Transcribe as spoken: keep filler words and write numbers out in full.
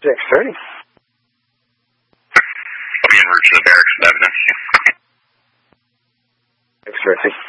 six thirty. I'll be en route to the barracks with evidence. six thirty.